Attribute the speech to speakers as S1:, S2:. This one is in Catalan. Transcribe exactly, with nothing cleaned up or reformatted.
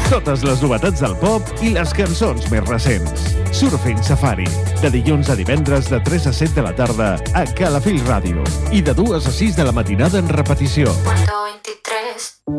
S1: Totes les novetats del pop i les cançons més recents. Surfing Safari, de dilluns a divendres de tres a set de la tarda a Calafell Ràdio i de dues a sis de la matinada en repetició.
S2: Punto veintitrés.